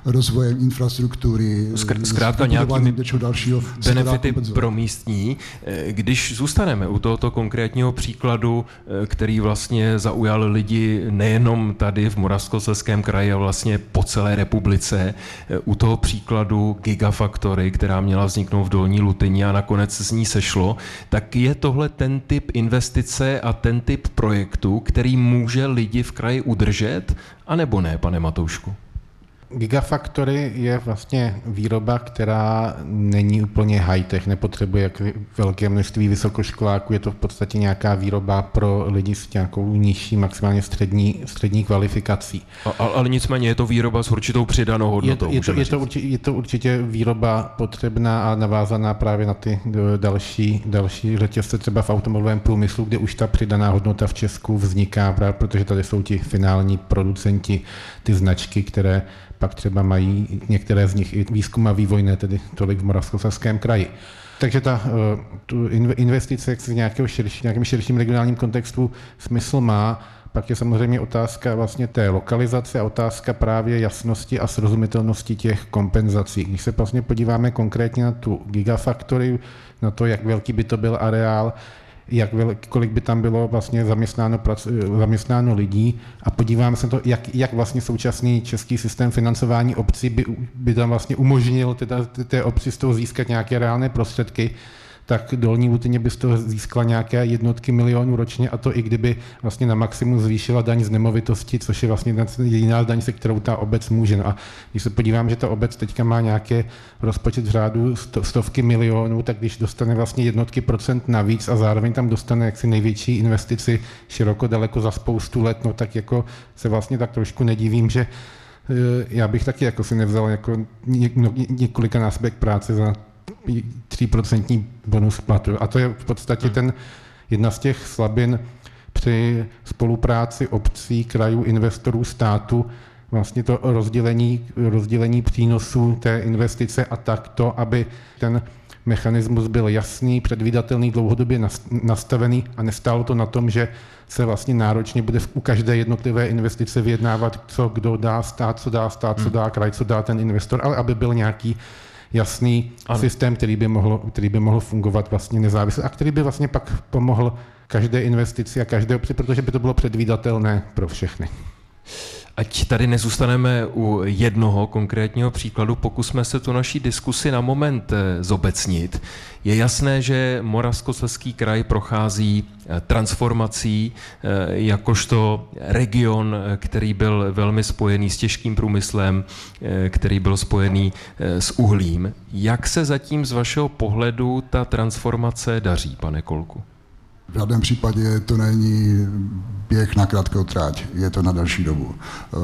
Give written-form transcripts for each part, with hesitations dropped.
rozvojem infrastruktury, zkrátka nějakými dalšího, benefity pro místní. Když zůstaneme u tohoto konkrétního příkladu, který vlastně zaujal lidi nejenom tady v Moravskoslezském kraji, a vlastně po celé republice, u toho příkladu Gigafactory, která měla vzniknout v Dolní Lutyni a nakonec z ní sešlo, tak je tohle ten typ investice a ten typ projektu, který může lidi v kraji udržet, anebo ne, pane Matoušku? Gigafactory je vlastně výroba, která není úplně high-tech, nepotřebuje velké množství vysokoškoláků, je to v podstatě nějaká výroba pro lidi s nějakou nižší, maximálně střední kvalifikací. Ale nicméně je to výroba s určitou přidanou hodnotou. Je to určitě výroba potřebná a navázaná právě na ty další řetězce, třeba v automobilovém průmyslu, kde už ta přidaná hodnota v Česku vzniká, právě protože tady jsou ti finální producenti, ty značky, které pak třeba mají některé z nich i výzkum a vývoj, ne tedy tolik v Moravskoslezském kraji. Takže tu investice v nějakém širším regionálním kontextu smysl má. Pak je samozřejmě otázka vlastně té lokalizace a otázka právě jasnosti a srozumitelnosti těch kompenzací. Když se vlastně podíváme konkrétně na tu Gigafactory, na to, jak velký by to byl areál, kolik by tam bylo vlastně zaměstnáno lidí a podíváme se na to, jak vlastně současný český systém financování obcí by tam vlastně umožnil té obci z toho získat nějaké reálné prostředky, tak Dolní Lutyně by z toho získala nějaké jednotky milionů ročně, a to i kdyby vlastně na maximum zvýšila daň z nemovitosti, což je vlastně jediná daň, se kterou ta obec může. No a když se podívám, že ta obec teďka má nějaké rozpočet v řádu stovky milionů, tak když dostane vlastně jednotky procent navíc a zároveň tam dostane jaksi největší investici široko daleko za spoustu let, no tak jako se vlastně tak trošku nedivím, že já bych taky jako si nevzal jako několikanásobek práce za 3% bonus platu. A to je v podstatě jedna z těch slabin při spolupráci obcí, krajů, investorů, státu, vlastně to rozdělení přínosů té investice a takto, aby ten mechanismus byl jasný, předvídatelný, dlouhodobě nastavený a nestálo to na tom, že se vlastně náročně bude u každé jednotlivé investice vyjednávat, co kdo dá, stát, co dá kraj, co dá ten investor, ale aby byl nějaký jasný systém, který by mohl fungovat vlastně nezávisle a který by vlastně pak pomohl každé investici a každé obci, protože by to bylo předvídatelné pro všechny. Ať tady nezůstaneme u jednoho konkrétního příkladu, pokusme se tu naší diskusi na moment zobecnit. Je jasné, že Moravskoslezský kraj prochází transformací jakožto region, který byl velmi spojený s těžkým průmyslem, který byl spojený s uhlím. Jak se zatím z vašeho pohledu ta transformace daří, pane Kolku? V žádném případě to není běh na krátkou tráť, je to na další dobu.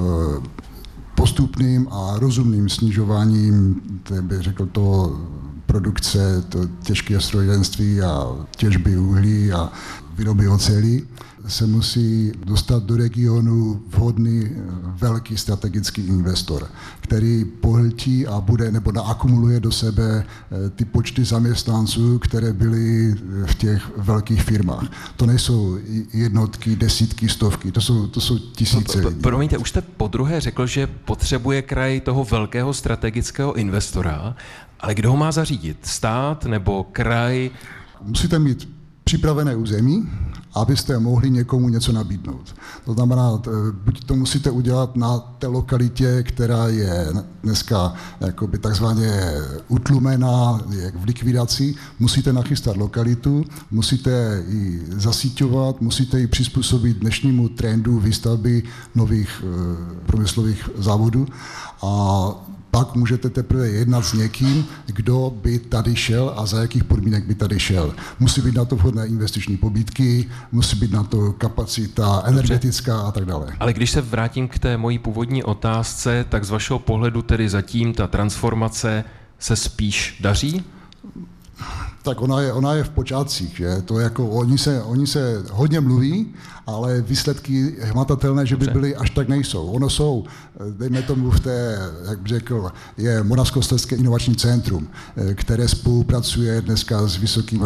Postupným a rozumným snižováním, bych řekl to, produkce, to těžké strojírenství a těžby uhlí a výroby oceli, se musí dostat do regionu vhodný velký strategický investor, který pohltí a bude nebo naakumuluje do sebe ty počty zaměstnanců, které byly v těch velkých firmách. To nejsou jednotky, desítky, stovky, to jsou tisíce lidí. Promiňte, už jste podruhé řekl, že potřebuje kraj toho velkého strategického investora, ale kdo ho má zařídit? Stát nebo kraj? Musíte mít připravené území, abyste mohli někomu něco nabídnout. To znamená, buď to musíte udělat na té lokalitě, která je dneska jakoby takzvaně utlumená, je v likvidaci, musíte nachystat lokalitu, musíte ji zasíťovat, musíte ji přizpůsobit dnešnímu trendu výstavby nových průmyslových závodů a pak můžete teprve jednat s někým, kdo by tady šel a za jakých podmínek by tady šel. Musí být na to vhodné investiční pobídky, musí být na to kapacita energetická a tak dále. Ale když se vrátím k té mojí původní otázce, tak z vašeho pohledu tedy zatím ta transformace se spíš daří? Tak ona je v počátcích, že? To jako oni se hodně mluví, ale výsledky hmatatelné, že by byly, až tak nejsou. Ono jsou, dejme tomu v té, jak bych řekl, je Moravskoslezské inovační centrum, které spolupracuje dneska s vysokými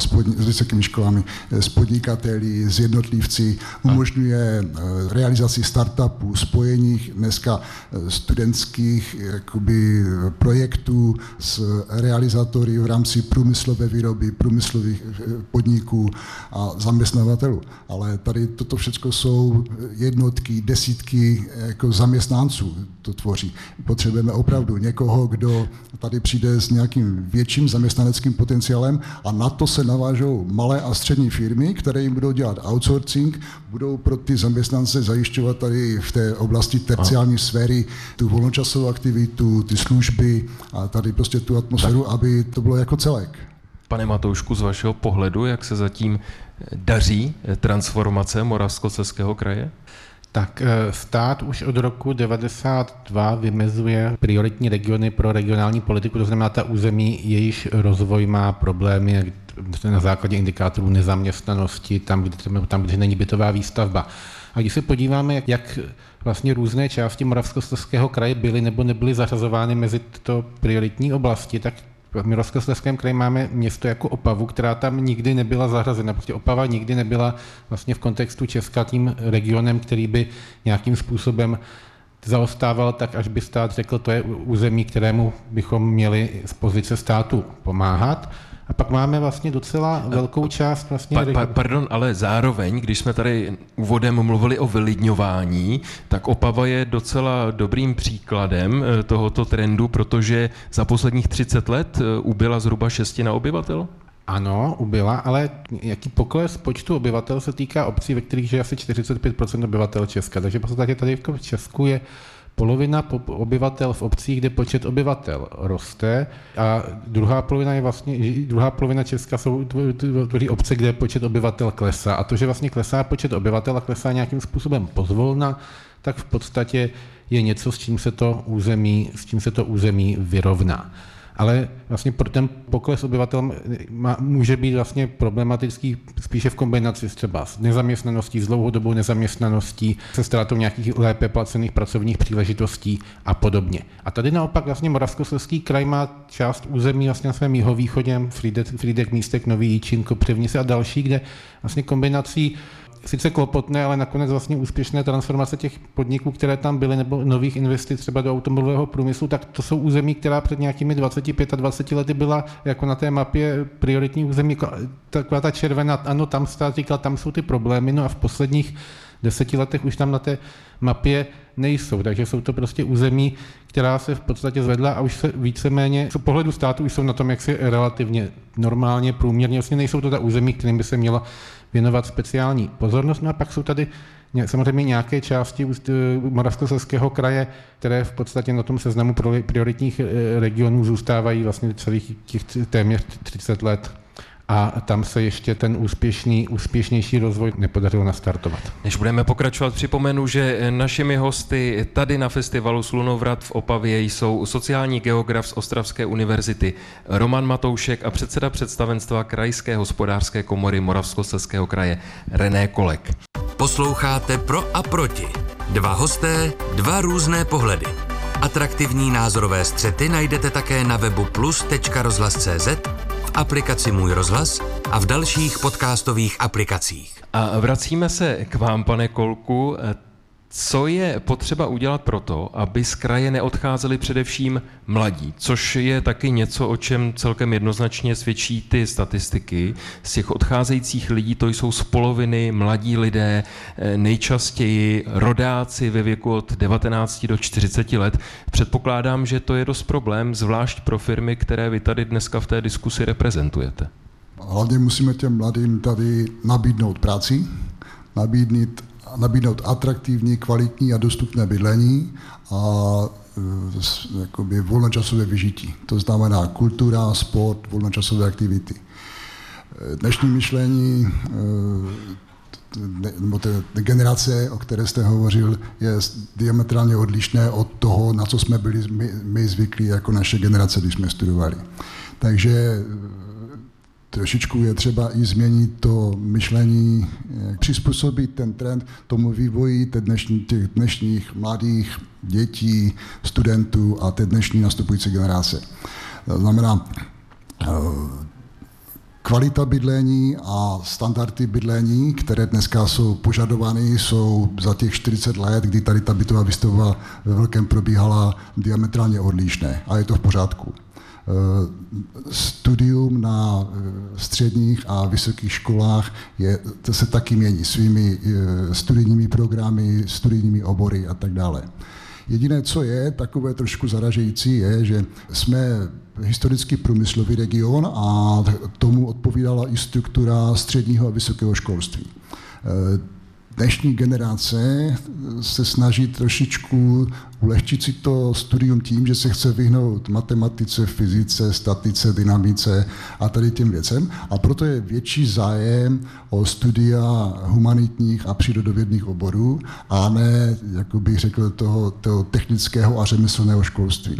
školami, s podnikateli, s jednotlivci, umožňuje realizaci startupů, spojeních dneska studentských jakoby, projektů s realizátory v rámci průmyslové výroby, průmyslových podniků a zaměstnavatelů. Ale tady toto všechno jsou jednotky, desítky jako zaměstnanců to tvoří. Potřebujeme opravdu někoho, kdo tady přijde s nějakým větším zaměstnaneckým potenciálem a na to se navážou malé a střední firmy, které jim budou dělat outsourcing, budou pro ty zaměstnance zajišťovat tady v té oblasti terciální sféry tu volnočasovou aktivitu, ty služby a tady prostě tu atmosféru, aby to bylo jako celek. Pane Matoušku, z vašeho pohledu, jak se zatím daří transformace Moravskoslezského kraje? Tak stát už od roku 1992 vymezuje prioritní regiony pro regionální politiku, to znamená ta území, jejíž rozvoj má problémy na základě indikátorů nezaměstnanosti, tam, kde není bytová výstavba. A když se podíváme, jak vlastně různé části Moravskoslezského kraje byly nebo nebyly zařazovány mezi tyto prioritní oblasti, tak v Moravskoslezském kraji máme město jako Opavu, která tam nikdy nebyla zařazena. Prostě Opava nikdy nebyla vlastně v kontextu Česka tím regionem, který by nějakým způsobem zaostával tak, až by stát řekl, to je území, kterému bychom měli z pozice státu pomáhat. A pak máme vlastně docela velkou část vlastně... Pardon, ale zároveň, když jsme tady úvodem mluvili o vylidňování, tak Opava je docela dobrým příkladem tohoto trendu, protože za posledních 30 let ubyla zhruba 6 obyvatel? Ano, ubyla, ale jaký pokles počtu obyvatel se týká obcí, ve kterých žije asi 45% obyvatel Česka. Takže v podstatě tady v Česku je polovina obyvatel v obcích, kde počet obyvatel roste a druhá polovina Česka jsou tvoří obce, kde počet obyvatel klesá. A to, že vlastně klesá počet obyvatel a klesá nějakým způsobem pozvolna, tak v podstatě je něco, s čím se to území vyrovná. Ale vlastně ten pokles obyvatel může být vlastně problematický spíše v kombinaci třeba s nezaměstnaností, s dlouhodobou nezaměstnaností, se ztrátou nějakých lépe placených pracovních příležitostí a podobně. A tady naopak vlastně Moravskoslezský kraj má část území vlastně na svém jihovýchodě, Frýdek, Místek, Nový Jičín, Kopřivnice a další, kde vlastně kombinací sice klopotné, ale nakonec vlastně úspěšné transformace těch podniků, které tam byly, nebo nových investic třeba do automobilového průmyslu, tak to jsou území, která před nějakými 25 lety byla jako na té mapě prioritní území, taková ta červená, ano, tam stát říkal, tam jsou ty problémy, no a v posledních 10 letech už tam na té mapě nejsou, takže jsou to prostě území, která se v podstatě zvedla a už se víceméně, z pohledu státu už jsou na tom jaksi relativně normálně, průměrně, vlastně nejsou to ta území, kterým by se měla věnovat speciální pozornost. No a pak jsou tady samozřejmě nějaké části Moravskoslezského kraje, které v podstatě na tom seznamu prioritních regionů zůstávají vlastně celých těch téměř 30 let. A tam se ještě ten úspěšnější rozvoj nepodařilo nastartovat. Než budeme pokračovat, připomenu, že našimi hosty tady na festivalu Slunovrat v Opavě jsou sociální geograf z Ostravské univerzity Roman Matoušek a předseda představenstva Krajské hospodářské komory Moravskoslezského kraje René Kolek. Posloucháte Pro a proti. Dva hosté, dva různé pohledy. Atraktivní názorové střety najdete také na webu plus.rozhlas.cz, v aplikaci Můj rozhlas a v dalších podcastových aplikacích. A vracíme se k vám, pane Kolku. Co je potřeba udělat proto, aby z kraje neodcházeli především mladí, což je taky něco, o čem celkem jednoznačně svědčí ty statistiky. Z těch odcházejících lidí to jsou z poloviny mladí lidé, nejčastěji rodáci ve věku od 19 do 40 let. Předpokládám, že to je dost problém, zvlášť pro firmy, které vy tady dneska v té diskusi reprezentujete. Hlavně musíme těm mladým tady nabídnout práci, nabídnout atraktivní, kvalitní a dostupné bydlení a jakoby volnočasové vyžití. To znamená kultura, sport, volnočasové aktivity. Dnešní myšlení nebo té generace, o které jste hovořil, je diametrálně odlišné od toho, na co jsme byli my zvyklí jako naše generace, když jsme studovali. Takže trošičku je třeba i změnit to myšlení, přizpůsobit ten trend tomu vývoji těch dnešních mladých dětí, studentů a té dnešní nastupující generace. To znamená, kvalita bydlení a standardy bydlení, které dneska jsou požadovány, jsou za těch 40 let, kdy tady ta bytová výstavba ve velkém probíhala, diametrálně odlišné a je to v pořádku. Studium na středních a vysokých školách to se taky mění svými studijními programy, studijními obory a tak dále. Jediné, co je takové trošku zaražející, je, že jsme historicky průmyslový region a tomu odpovídala i struktura středního a vysokého školství. Dnešní generace se snaží trošičku ulehčit si to studium tím, že se chce vyhnout matematice, fyzice, statice, dynamice a tady těm věcem. A proto je větší zájem o studia humanitních a přírodovědných oborů a ne, jak bych řekl, toho technického a řemeslného školství.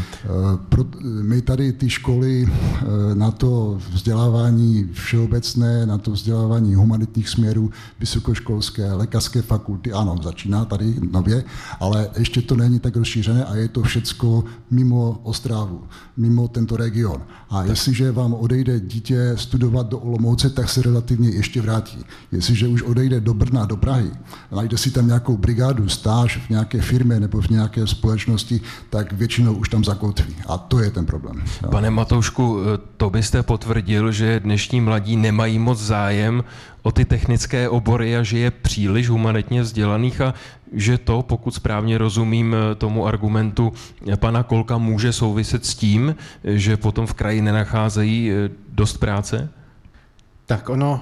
My tady ty školy na to vzdělávání všeobecné, na to vzdělávání humanitních směrů, vysokoškolské, lékařské fakulty, ano, začíná tady nově, ale ještě to není tak rozšířené a je to všecko mimo Ostravu, mimo tento region. A jestliže vám odejde dítě studovat do Olomouce, tak se relativně ještě vrátí. Jestliže už odejde do Brna, do Prahy, najde si tam nějakou brigádu, stáž v nějaké firmě nebo v nějaké společnosti, tak většinou už tam zakotví. A to je ten problém. Pane Matoušku, to byste potvrdil, že dnešní mladí nemají moc zájem o ty technické obory a že je příliš humanitně vzdělaných a že to, pokud správně rozumím tomu argumentu pana Kolka, může souviset s tím, že potom v kraji nenacházejí dost práce? Tak ono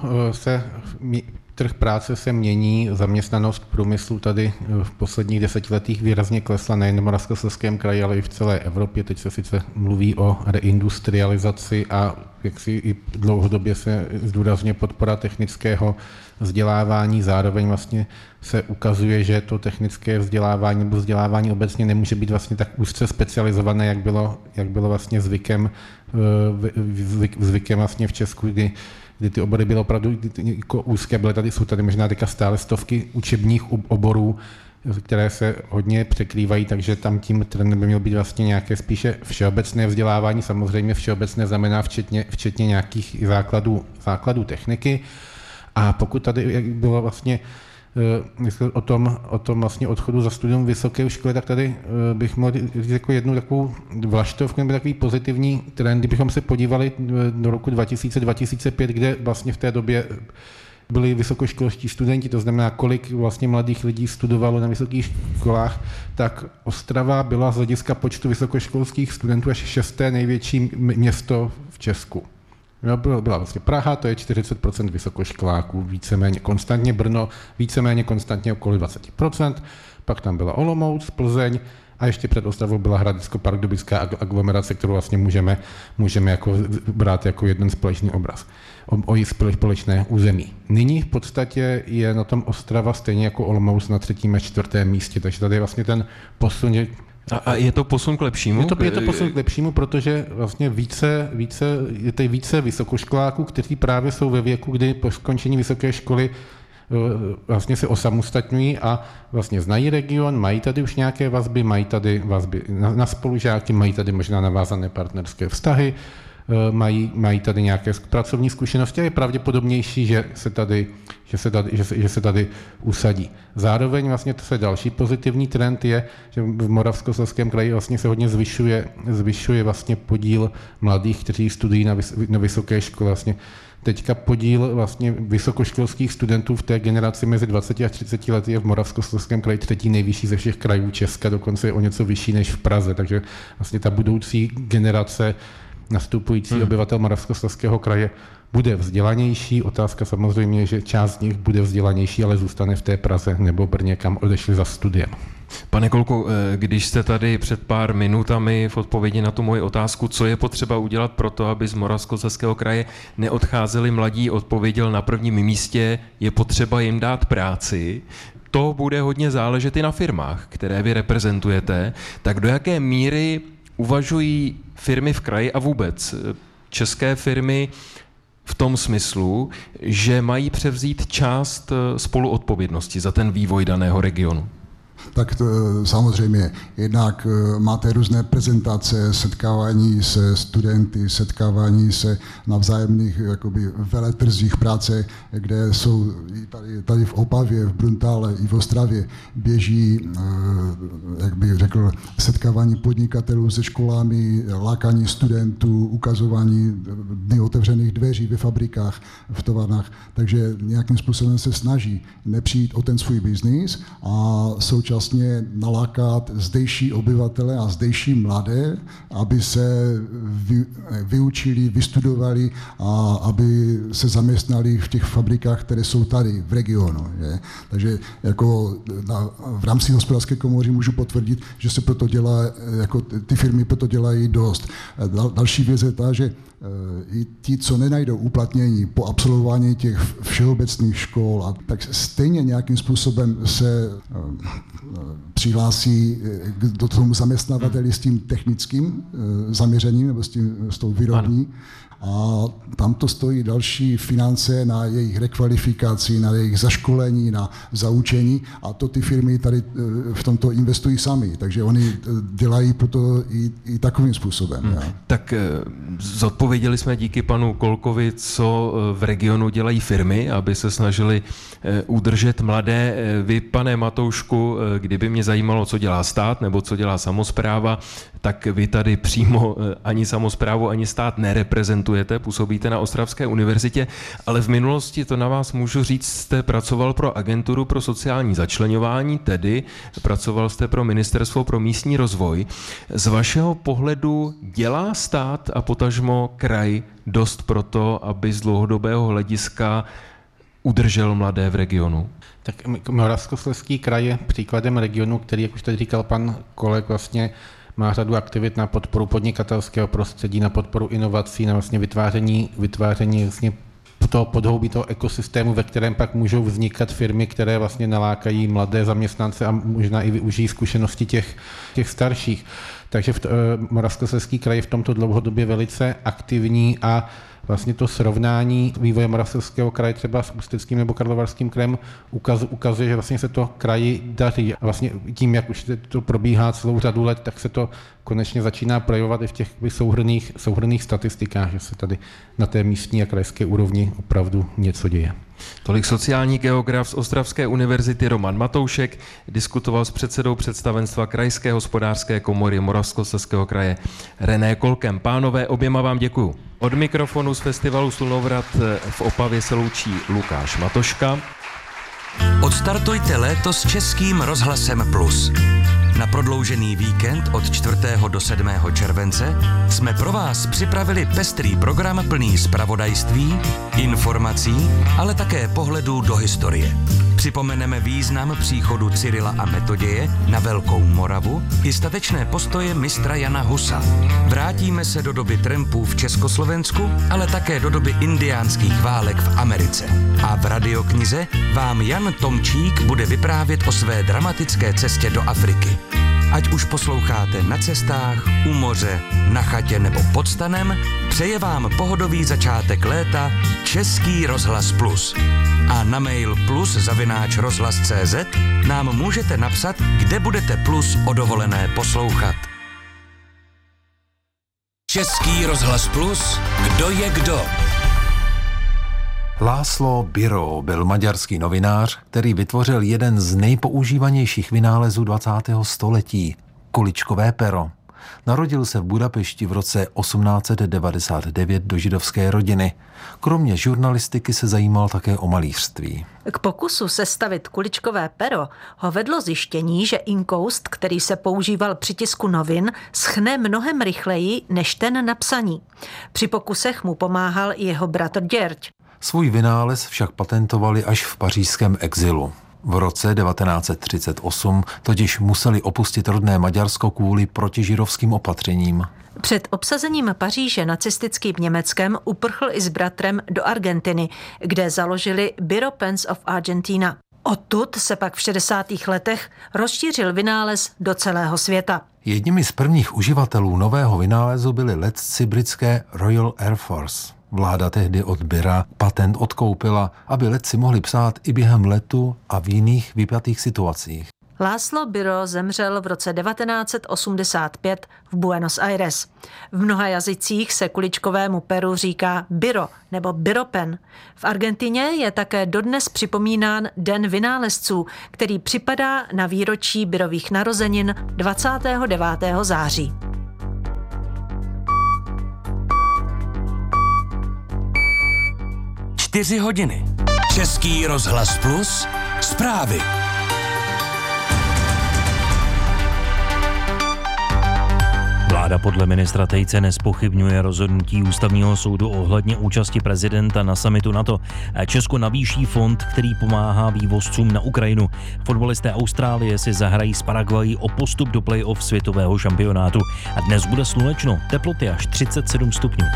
trh práce se mění, zaměstnanost v průmyslu tady v posledních 10 letech výrazně klesla nejen v Moravskoslezském kraji, ale i v celé Evropě. Teď se sice mluví o reindustrializaci a jaksi i dlouhodobě se zdůrazně podpora technického vzdělávání. Zároveň vlastně se ukazuje, že to technické vzdělávání nebo vzdělávání obecně nemůže být vlastně tak úzce specializované, jak bylo vlastně zvykem vlastně v Česku, kdy ty obory byly opravdu jako úzké, jsou tady možná teďka stále stovky učebních oborů, které se hodně překrývají, takže tam tím trendem by měl být vlastně nějaké spíše všeobecné vzdělávání, samozřejmě všeobecné znamená včetně nějakých základů techniky. A pokud tady bylo vlastně o tom vlastně odchodu za studium vysoké školy, tak tady bych mohl říct jako jednu takovou vlaštovku nebo takový pozitivní trend, kdybychom se podívali do roku 2000-2005, kde vlastně v té době byli vysokoškolští studenti, to znamená, kolik vlastně mladých lidí studovalo na vysokých školách, tak Ostrava byla z hlediska počtu vysokoškolských studentů až 6. největší město v Česku. Byla vlastně Praha, to je 40% vysokoškoláků, víceméně konstantně, Brno víceméně konstantně okolo 20%, pak tam byla Olomouc, Plzeň a ještě před Ostravou byla Hradecko-Pardubická aglomerace, kterou vlastně můžeme jako brát jako jeden společný obraz o jejich společné území. Nyní v podstatě je na tom Ostrava stejně jako Olomouc na 3. a 4. místě, takže tady je vlastně ten posun. A je to posun k lepšímu? Je to posun k lepšímu, protože vlastně je tady více vysokoškoláků, kteří právě jsou ve věku, kdy po skončení vysoké školy vlastně se osamostatňují a vlastně znají region, mají tady už nějaké vazby, mají tady vazby na spolužáky, mají tady možná navázané partnerské vztahy, mají tady nějaké pracovní zkušenosti a je pravděpodobnější, že se tady usadí. Zároveň vlastně to je další pozitivní trend je, že v Moravskoslezském kraji vlastně se hodně zvyšuje vlastně podíl mladých, kteří studují na vysoké škole. Vlastně teďka podíl vlastně vysokoškolských studentů v té generaci mezi 20 a 30 lety je v Moravskoslezském kraji 3. nejvyšší ze všech krajů Česka, dokonce je o něco vyšší než v Praze, takže vlastně ta budoucí generace nastupující obyvatel Moravskoslezského kraje bude vzdělanější. Otázka samozřejmě je, že část z nich bude vzdělanější, ale zůstane v té Praze nebo Brně, kam odešli za studiem. Pane Kolku, když jste tady před pár minutami v odpovědi na tu moji otázku, co je potřeba udělat pro to, aby z Moravskoslezského kraje neodcházeli mladí, odpověděl na prvním místě, je potřeba jim dát práci. To bude hodně záležet i na firmách, které vy reprezentujete. Tak do jaké míry uvažují firmy v kraji a vůbec české firmy v tom smyslu, že mají převzít část spoluodpovědnosti za ten vývoj daného regionu? Tak to, samozřejmě, jednak máte různé prezentace, setkávání se studenty, setkávání se na vzájemných jakoby veletrzích práce, kde jsou tady v Opavě, v Bruntále i v Ostravě běží, jak bych řekl, setkávání podnikatelů se školami, lákání studentů, ukazování dny otevřených dveří ve fabrikách, v továrnách, takže nějakým způsobem se snaží nepřijít o ten svůj biznis a současně nalákat zdejší obyvatele a zdejší mladé, aby se vyučili, vystudovali a aby se zaměstnali v těch fabrikách, které jsou tady v regionu. Je. Takže jako v rámci hospodářské komory můžu potvrdit, že se proto dělá, jako ty firmy proto dělají dost. Další věc je ta, že i ti, co nenajdou uplatnění po absolvování těch všeobecných škol, tak stejně nějakým způsobem se přihlásí do tomu zaměstnavateli s tím technickým zaměřením nebo s tou výrobní. A tam to stojí další finance na jejich rekvalifikaci, na jejich zaškolení, na zaučení a to ty firmy tady v tomto investují sami. Takže oni dělají proto i takovým způsobem. Tak zodpověděli jsme díky panu Kolkovi, co v regionu dělají firmy, aby se snažili udržet mladé. Vy, pane Matoušku, kdyby mě zajímalo, co dělá stát nebo co dělá samospráva, tak vy tady přímo ani samosprávu, ani stát nereprezentujete, působíte na Ostravské univerzitě, ale v minulosti, to na vás můžu říct, jste pracoval pro agenturu pro sociální začleňování, tedy pracoval jste pro Ministerstvo pro místní rozvoj. Z vašeho pohledu dělá stát a potažmo kraj dost pro to, aby z dlouhodobého hlediska udržel mladé v regionu? Tak Moravskoslezský kraj je příkladem regionu, který, jak už tady říkal pan kolega, vlastně má řadu aktivit na podporu podnikatelského prostředí, na podporu inovací, na vlastně vytváření vlastně toho podhoubí toho ekosystému, ve kterém pak můžou vznikat firmy, které vlastně nalákají mladé zaměstnance a možná i využijí zkušenosti těch starších. Takže Moravskoslezský kraj je v tomto dlouhodobě velice aktivní a vlastně to srovnání vývoje Moravskoslezského kraje třeba s Ústeckým nebo Karlovarským krajem ukazuje, že vlastně se to kraji daří. A vlastně tím, jak už to probíhá celou řadu let, tak se to konečně začíná projevovat i v těch souhrnných statistikách, že se tady na té místní a krajské úrovni opravdu něco děje. Tolik sociální geograf z Ostravské univerzity Roman Matoušek diskutoval s předsedou představenstva Krajské hospodářské komory Moravskoslezského kraje René Kolkem. Pánové, oběma vám děkuju. Od mikrofonu z festivalu Slunovrat v Opavě se loučí Lukáš Matoška. Odstartujte léto s Českým rozhlasem Plus. Na prodloužený víkend od 4. do 7. července jsme pro vás připravili pestrý program plný zpravodajství, informací, ale také pohledů do historie. Připomeneme význam příchodu Cyrila a Metoděje na Velkou Moravu i statečné postoje mistra Jana Husa. Vrátíme se do doby trampů v Československu, ale také do doby indiánských válek v Americe. A v radioknize vám Jan Tomčík bude vyprávět o své dramatické cestě do Afriky. Ať už posloucháte na cestách, u moře, na chatě nebo pod stanem, přeje vám pohodový začátek léta Český rozhlas Plus. A na mail plus@rozhlas.cz nám můžete napsat, kde budete Plus o dovolené poslouchat. Český rozhlas Plus, kdo je kdo? László Biro byl maďarský novinář, který vytvořil jeden z nejpoužívanějších vynálezů 20. století – kuličkové pero. Narodil se v Budapešti v roce 1899 do židovské rodiny. Kromě žurnalistiky se zajímal také o malířství. K pokusu sestavit kuličkové pero ho vedlo zjištění, že inkoust, který se používal při tisku novin, schne mnohem rychleji než ten na psaní. Při pokusech mu pomáhal i jeho bratr Děrď. Svůj vynález však patentovali až v pařížském exilu. V roce 1938 totiž museli opustit rodné Maďarsko kvůli protižidovským opatřením. Před obsazením Paříže nacistickým Německem uprchl i s bratrem do Argentiny, kde založili Biro Pens of Argentina. Odtud se pak v 60. letech rozšířil vynález do celého světa. Jedními z prvních uživatelů nového vynálezu byli letci britské Royal Air Force. Vláda tehdy od Bira patent odkoupila, aby letci mohli psát i během letu a v jiných vypjatých situacích. László Biro zemřel v roce 1985 v Buenos Aires. V mnoha jazycích se kuličkovému peru říká Biro nebo Biropen. V Argentině je také dodnes připomínán Den vynálezců, který připadá na výročí Birových narozenin 29. září. Čtyři hodiny. Český rozhlas Plus. Zprávy. Vláda podle ministra Tejce nezpochybňuje rozhodnutí ústavního soudu ohledně účasti prezidenta na summitu NATO. Česko navýší fond, který pomáhá vývozcům na Ukrajinu. Fotbalisté Austrálie si zahrají s Paraguayí o postup do play-off světového šampionátu. A dnes bude slunečno, teploty až 37 stupňů.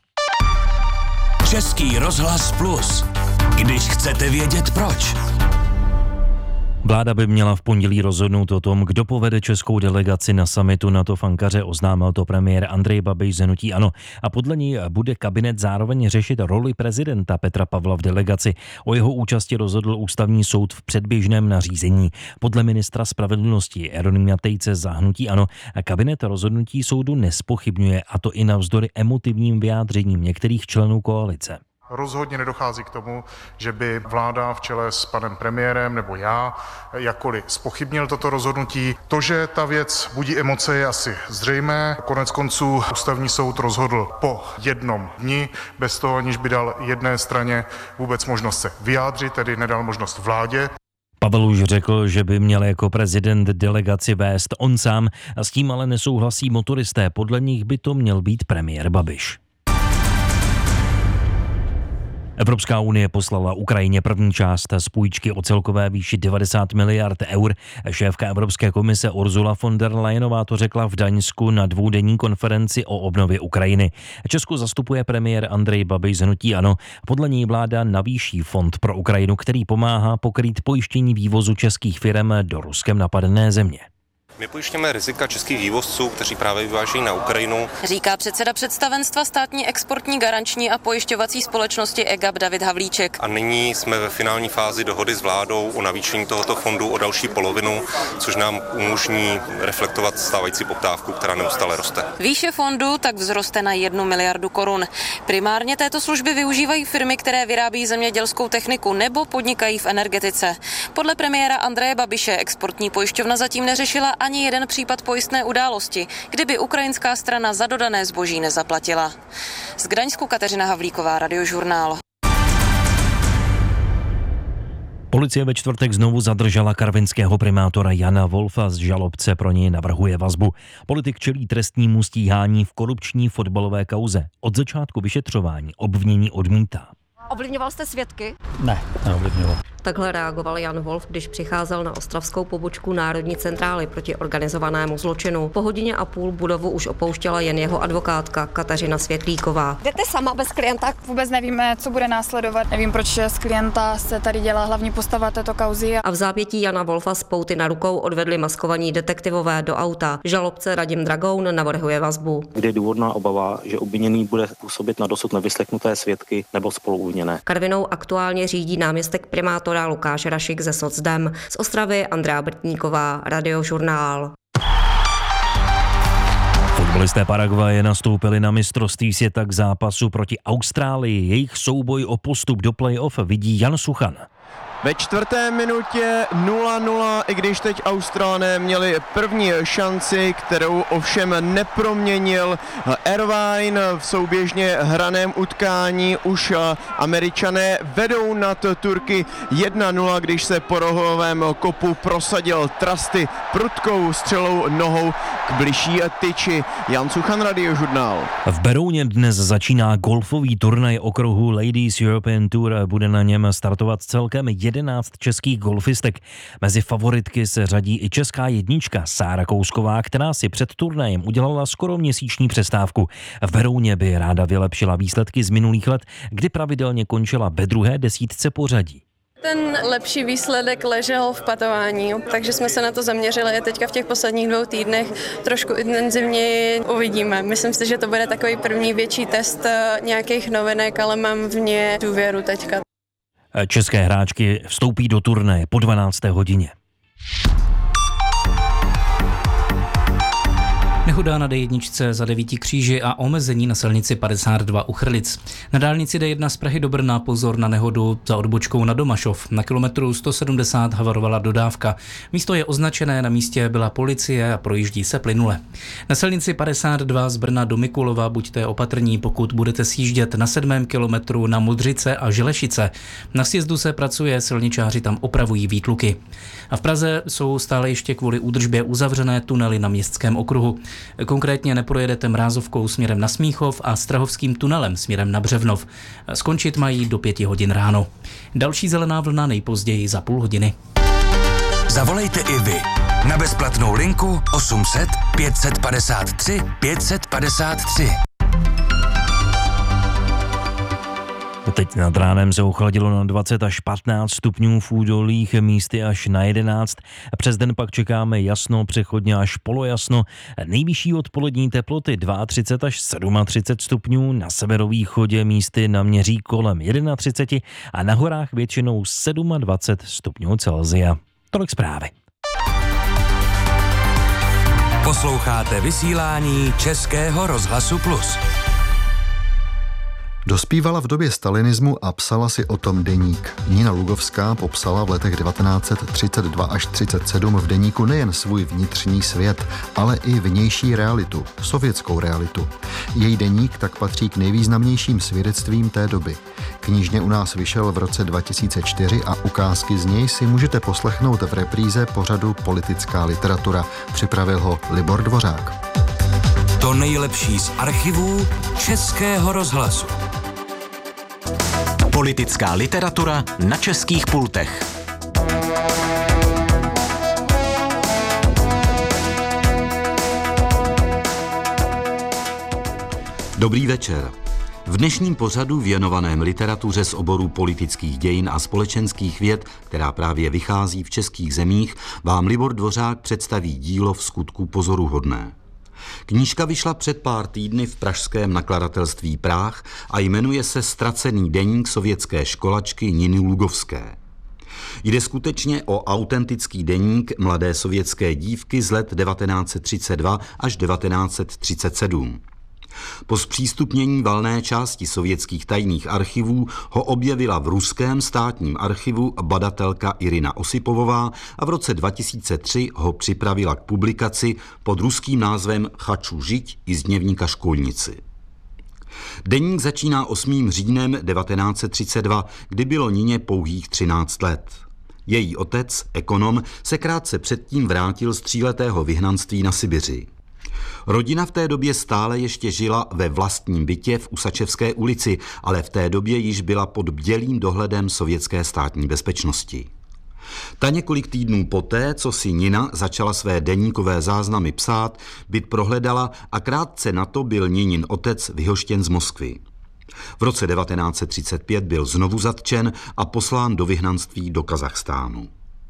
Český rozhlas Plus. Když chcete vědět proč. Vláda by měla v pondělí rozhodnout o tom, kdo povede českou delegaci na summitu NATO v Ankaře, oznámil to premiér Andrej Babiš z hnutí ANO. A podle něj bude kabinet zároveň řešit roli prezidenta Petra Pavla v delegaci. O jeho účasti rozhodl ústavní soud v předběžném nařízení. Podle ministra spravedlnosti Jeronýma Tejce za hnutí ANO kabinet rozhodnutí soudu nezpochybňuje, a to i navzdory emotivním vyjádřením některých členů koalice. Rozhodně nedochází k tomu, že by vláda v čele s panem premiérem nebo já jakkoliv zpochybnil toto rozhodnutí. To, že ta věc budí emoce, je asi zřejmé. Konec konců ústavní soud rozhodl po jednom dni, bez toho, aniž by dal jedné straně vůbec možnost se vyjádřit, tedy nedal možnost vládě. Pavel už řekl, že by měl jako prezident delegaci vést on sám, a s tím ale nesouhlasí motoristé. Podle nich by to měl být premiér Babiš. Evropská unie poslala Ukrajině první část z půjčky o celkové výši 90 miliard eur. Šéfka Evropské komise Ursula von der Leyenová to řekla v Daňsku na dvoudenní konferenci o obnově Ukrajiny. Česko zastupuje premiér Andrej Babiš z hnutí ANO. Podle něj vláda navýší fond pro Ukrajinu, který pomáhá pokrýt pojištění vývozu českých firem do Ruskem napadené země. My pojišťujeme rizika českých vývozců, kteří právě vyvážejí na Ukrajinu. Říká předseda představenstva státní exportní garanční a pojišťovací společnosti EGAP David Havlíček. A nyní jsme ve finální fázi dohody s vládou o navýšení tohoto fondu o další polovinu, což nám umožní reflektovat stávající poptávku, která neustále roste. Výše fondu tak vzroste na 1 miliardu korun. Primárně této služby využívají firmy, které vyrábí zemědělskou techniku nebo podnikají v energetice. Podle premiéra Andreje Babiše exportní pojišťovna zatím neřešila ani jeden případ pojistné události, kdyby ukrajinská strana za dodané zboží nezaplatila. Z Gdaňsku Kateřina Havlíková, Radiožurnál. Policie ve čtvrtek znovu zadržela karvinského primátora Jana Wolfa, z žalobce pro něj navrhuje vazbu. Politik čelí trestnímu stíhání v korupční fotbalové kauze. Od začátku vyšetřování obvinění odmítá. Ovlivňoval jste svědky? Ne, neovlivňoval. Takhle reagoval Jan Wolf, když přicházel na ostravskou pobočku Národní centrály proti organizovanému zločinu. Po hodině a půl budovu už opouštěla jen jeho advokátka Kateřina Světlíková. Jdete sama bez klienta? Vůbec nevíme, co bude následovat. Nevím, proč z klienta se tady dělá hlavní postava této kauzy. A v zápětí Jana Wolfa z pouty na rukou odvedli maskovaní detektivové do auta. Žalobce Radim Dragoun navrhuje vazbu. Kde je důvodná obava, že obviněný bude působit na dosud nevyslechnuté svědky nebo spoluobviněné. Karvinou aktuálně řídí náměstek primátora Lukáš Rašik ze Socdem. Z Ostravy Andrea Brtníková, Radiožurnál. Fotbalisté Paraguaje nastoupili na mistrovství světa k zápasu proti Austrálii. Jejich souboj o postup do play-off vidí Jan Suchan. Ve čtvrté minutě 0-0, i když teď Australané měli první šanci, kterou ovšem neproměnil Irvine. V souběžně hraném utkání už Američané vedou nad Turky 1-0, když se po rohovém kopu prosadil Trusty prudkou střelou nohou k bližší tyči. Jan Suchan, Radiožurnál. V Berouně dnes začíná golfový turnaj okruhu Ladies European Tour. Bude na něm startovat celkem 11 českých golfistek. Mezi favoritky se řadí i česká jednička Sára Kousková, která si před turnajem udělala skoro měsíční přestávku. V Berouně by ráda vylepšila výsledky z minulých let, kdy pravidelně končila ve druhé desítce pořadí. Ten lepší výsledek ležel v patování, takže jsme se na to zaměřili teďka v těch posledních 2 týdnech trošku intenzivněji. Uvidíme. Myslím si, že to bude takový první větší test nějakých novinek, ale mám v ně důvěru teďka. České hráčky vstoupí do turnaje po 12. hodině. Nehoda na D1 za 9 Kříži a omezení na silnici 52 u Chrlic. Na dálnici D1 z Prahy do Brna pozor na nehodu za odbočkou na Domašov. Na kilometru 170 havarovala dodávka. Místo je označené, na místě byla policie a projíždí se plynule. Na silnici 52 z Brna do Mikulova buďte opatrní, pokud budete sjíždět na 7. kilometru na Modřice a Želešice. Na sjezdu se pracuje, silničáři tam opravují výtluky. A v Praze jsou stále ještě kvůli údržbě uzavřené tunely na Městském okruhu. Konkrétně neprojedete Mrázovkou směrem na Smíchov a Strahovským tunelem směrem na Břevnov. Skončit mají do 5 hodin ráno. Další zelená vlna nejpozději za půl hodiny. Zavolejte i vy na bezplatnou linku 800 553 553. Teď nad ránem se ochladilo na 20 až 15 stupňů, v údolích místy až na 11. Přes den pak čekáme jasno, přechodně až polojasno. Nejvyšší odpolední teploty 32 až 37 stupňů, na severovýchodě místy naměří kolem 31 a na horách většinou 27 stupňů Celsia. Tolik zprávy. Posloucháte vysílání Českého rozhlasu Plus. Dospívala v době stalinismu a psala si o tom deník. Nina Lugovská popsala v letech 1932 až 37 v deníku nejen svůj vnitřní svět, ale i vnější realitu, sovětskou realitu. Její deník tak patří k nejvýznamnějším svědectvím té doby. Knižně u nás vyšel v roce 2004 a ukázky z něj si můžete poslechnout v repríze pořadu Politická literatura. Připravil ho Libor Dvořák. To nejlepší z archivů Českého rozhlasu. Politická literatura na českých pultech. Dobrý večer. V dnešním pořadu věnovaném literatuře z oboru politických dějin a společenských věd, která právě vychází v českých zemích, vám Libor Dvořák představí dílo vskutku pozoruhodné. Knížka vyšla před pár týdny v pražském nakladatelství Práh a jmenuje se Ztracený deník sovětské školačky Niny Lugovské. Jde skutečně o autentický deník mladé sovětské dívky z let 1932 až 1937. Po zpřístupnění valné části sovětských tajných archivů ho objevila v ruském státním archivu badatelka Irina Osipovová a v roce 2003 ho připravila k publikaci pod ruským názvem Chaču žiť i z dněvníka školnici. Deník začíná 8. říjnem 1932, kdy bylo Nině pouhých 13 let. Její otec, ekonom, se krátce předtím vrátil z 3letého vyhnanství na Sibiři. Rodina v té době stále ještě žila ve vlastním bytě v Usačevské ulici, ale v té době již byla pod bdělým dohledem sovětské státní bezpečnosti. Ta několik týdnů poté, co si Nina začala své deníkové záznamy psát, byt prohledala a krátce na to byl Ninin otec vyhoštěn z Moskvy. V roce 1935 byl znovu zatčen a poslán do vyhnanství do Kazachstánu.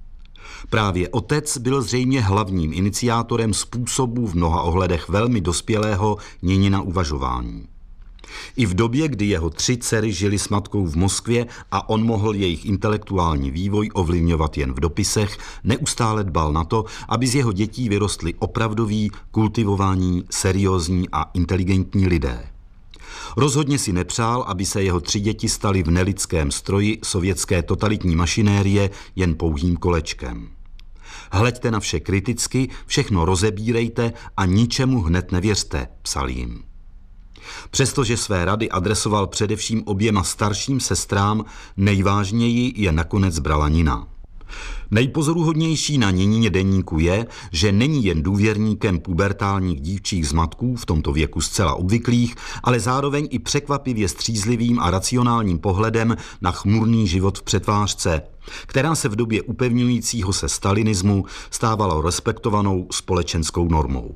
Právě otec byl zřejmě hlavním iniciátorem způsobu v mnoha ohledech velmi dospělého Ninina uvažování. I v době, kdy jeho 3 dcery žily s matkou v Moskvě a on mohl jejich intelektuální vývoj ovlivňovat jen v dopisech, neustále dbal na to, aby z jeho dětí vyrostli opravdoví, kultivovaní, seriózní a inteligentní lidé. Rozhodně si nepřál, aby se jeho 3 děti staly v nelidském stroji sovětské totalitní mašinérie jen pouhým kolečkem. Hleďte na vše kriticky, všechno rozebírejte a ničemu hned nevěřte, psal jim. Přestože své rady adresoval především oběma starším sestrám, nejvážněji je nakonec brala Nina. Nejpozoruhodnější na Ninině deníku je, že není jen důvěrníkem pubertálních dívčích zmatků, v tomto věku zcela obvyklých, ale zároveň i překvapivě střízlivým a racionálním pohledem na chmurný život v přetvářce, která se v době upevňujícího se stalinismu stávala respektovanou společenskou normou.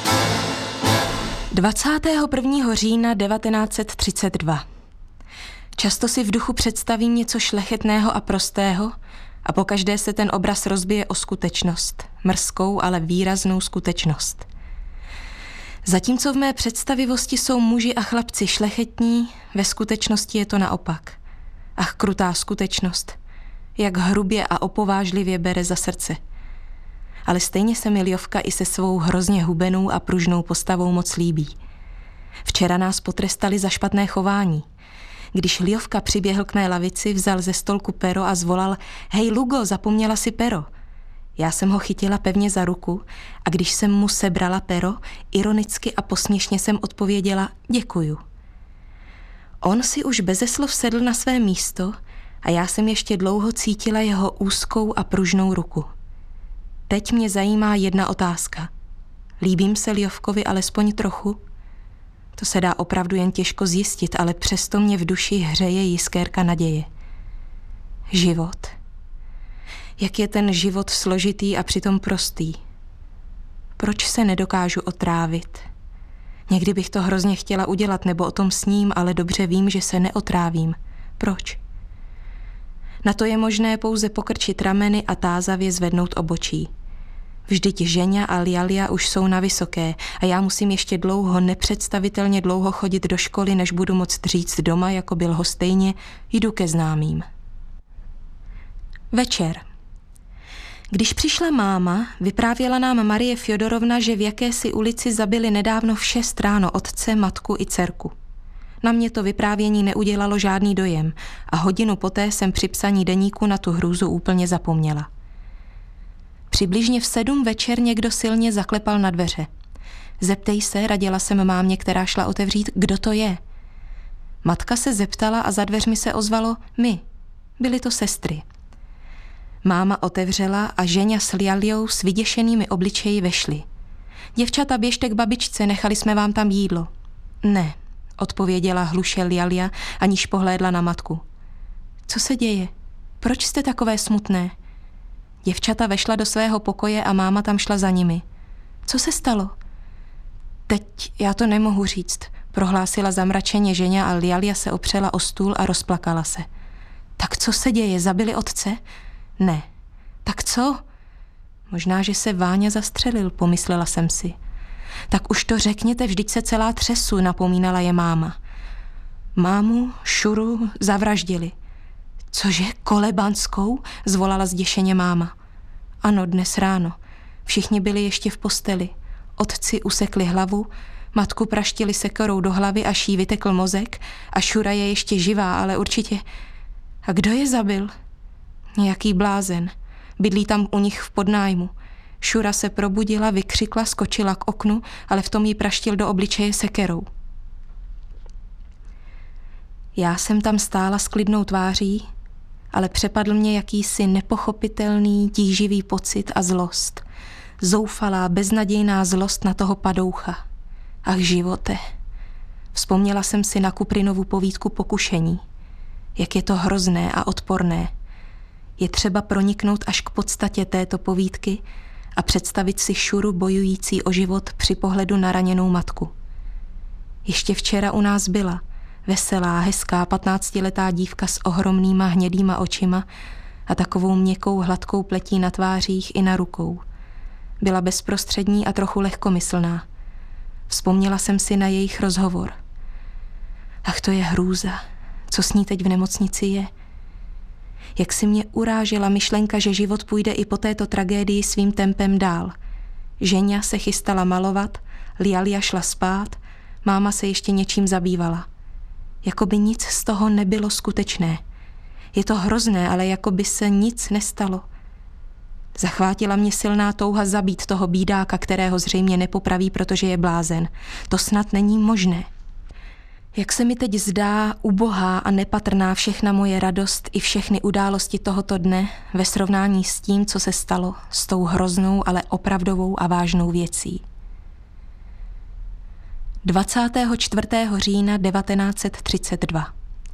21. října 1932. Často si v duchu představím něco šlechetného a prostého a pokaždé se ten obraz rozbije o skutečnost. Mrzkou, ale výraznou skutečnost. Zatímco v mé představivosti jsou muži a chlapci šlechetní, ve skutečnosti je to naopak. Ach, krutá skutečnost. Jak hrubě a opovážlivě bere za srdce. Ale stejně se mi Ljovka i se svou hrozně hubenou a pružnou postavou moc líbí. Včera nás potrestali za špatné chování. Když Ljovka přiběhl k mé lavici, vzal ze stolku pero a zvolal: Hej Lugo, zapomněla si pero. Já jsem ho chytila pevně za ruku a když jsem mu sebrala pero, ironicky a posměšně jsem odpověděla: Děkuju. On si už beze slov sedl na své místo a já jsem ještě dlouho cítila jeho úzkou a pružnou ruku. Teď mě zajímá jedna otázka. Líbím se Ljovkovi alespoň trochu? To se dá opravdu jen těžko zjistit, ale přesto mě v duši hřeje jiskérka naděje. Život. Jak je ten život složitý a přitom prostý. Proč se nedokážu otrávit? Někdy bych to hrozně chtěla udělat nebo o tom sním, ale dobře vím, že se neotrávím. Proč? Na to je možné pouze pokrčit rameny a tázavě zvednout obočí. Vždyť Ženя a Ljalia už jsou na vysoké a já musím ještě dlouho, nepředstavitelně dlouho chodit do školy, než budu moct říct doma, jako byl hostejně, jdu ke známým. Večer. Když přišla máma, vyprávěla nám Marie Fjodorovna, že v jakési ulici zabili nedávno v 6 ráno otce, matku i dcerku. Na mě to vyprávění neudělalo žádný dojem a hodinu poté jsem při psaní deníku na tu hrůzu úplně zapomněla. Přibližně v 7 večer někdo silně zaklepal na dveře. Zeptej se, radila jsem mámě, která šla otevřít, kdo to je. Matka se zeptala a za dveřmi se ozvalo my. Byly to sestry. Máma otevřela a Ženя s Ljaljou s vyděšenými obličeji vešly. Děvčata, běžte k babičce, nechali jsme vám tam jídlo. Ne, odpověděla hluše Ljalja, aniž pohlédla na matku. Co se děje? Proč jste takové smutné? Děvčata vešla do svého pokoje a máma tam šla za nimi. Co se stalo? Teď já to nemohu říct, prohlásila zamračeně Ženя a Ljalja se opřela o stůl a rozplakala se. Tak co se děje? Zabili otce? Ne. Tak co? Možná, že se Váňa zastřelil, pomyslela jsem si. Tak už to řekněte, vždyť se celá třesu, napomínala je máma. Mámu, Šuru zavraždili. Cože, Kolebanskou? Zvolala zděšeně máma. Ano, dnes ráno. Všichni byli ještě v posteli. Otci usekli hlavu, matku praštili sekerou do hlavy, až jí vytekl mozek a Šura je ještě živá, ale určitě... A kdo je zabil? Nějaký blázen. Bydlí tam u nich v podnájmu. Šura se probudila, vykřikla, skočila k oknu, ale v tom jí praštil do obličeje sekerou. Já jsem tam stála s klidnou tváří, ale přepadl mě jakýsi nepochopitelný, tíživý pocit a zlost. Zoufalá, beznadějná zlost na toho padoucha. Ach, živote. Vzpomněla jsem si na Kuprinovu povídku Pokušení. Jak je to hrozné a odporné. Je třeba proniknout až k podstatě této povídky a představit si Šuru bojující o život při pohledu na raněnou matku. Ještě včera u nás byla veselá, hezká 15letá dívka s ohromnýma hnědýma očima a takovou měkkou, hladkou pletí na tvářích i na rukou. Byla bezprostřední a trochu lehkomyslná. Vzpomněla jsem si na jejich rozhovor. Ach, to je hrůza. Co s ní teď v nemocnici je? Jak si mě urážela myšlenka, že život půjde i po této tragédii svým tempem dál. Ženя se chystala malovat, Ljalja šla spát, máma se ještě něčím zabývala. Jakoby nic z toho nebylo skutečné. Je to hrozné, ale jakoby se nic nestalo. Zachvátila mě silná touha zabít toho bídáka, kterého zřejmě nepopraví, protože je blázen. To snad není možné. Jak se mi teď zdá ubohá a nepatrná všechna moje radost i všechny události tohoto dne ve srovnání s tím, co se stalo, s tou hroznou, ale opravdovou a vážnou věcí. 24. října 1932.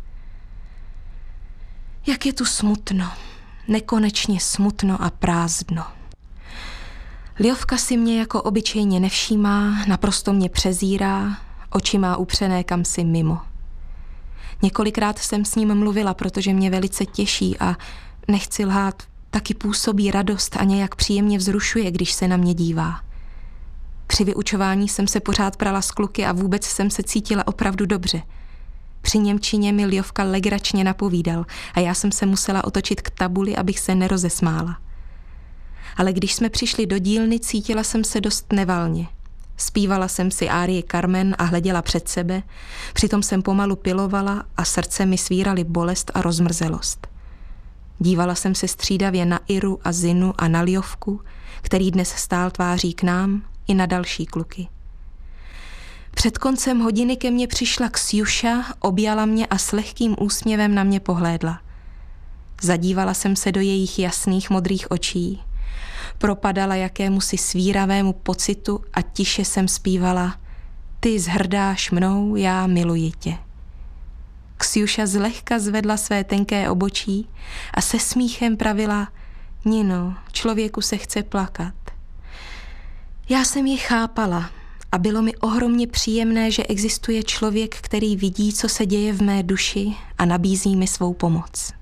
Jak je tu smutno, nekonečně smutno a prázdno. Ljovka si mě jako obyčejně nevšímá, naprosto mě přezírá, oči má upřené kamsi mimo. Několikrát jsem s ním mluvila, protože mě velice těší a nechci lhát, taky působí radost a nějak příjemně vzrušuje, když se na mě dívá. Při vyučování jsem se pořád prala z kluky a vůbec jsem se cítila opravdu dobře. Při němčině mi Ljovka legračně napovídal a já jsem se musela otočit k tabuli, abych se nerozesmála. Ale když jsme přišli do dílny, cítila jsem se dost nevalně. Zpívala jsem si árii Carmen a hleděla před sebe, přitom jsem pomalu pilovala a srdce mi svíraly bolest a rozmrzelost. Dívala jsem se střídavě na Iru a Zinu a na Ljovku, který dnes stál tváří k nám, i na další kluky. Před koncem hodiny ke mně přišla Ksjuša, objala mě a s lehkým úsměvem na mě pohlédla. Zadívala jsem se do jejich jasných modrých očí. Propadala jakémusi svíravému pocitu a tiše jsem zpívala: Ty zhrdáš mnou, já miluji tě. Ksjuša zlehka zvedla své tenké obočí a se smíchem pravila: Nino, člověku se chce plakat. Já jsem ji chápala a bylo mi ohromně příjemné, že existuje člověk, který vidí, co se děje v mé duši a nabízí mi svou pomoc.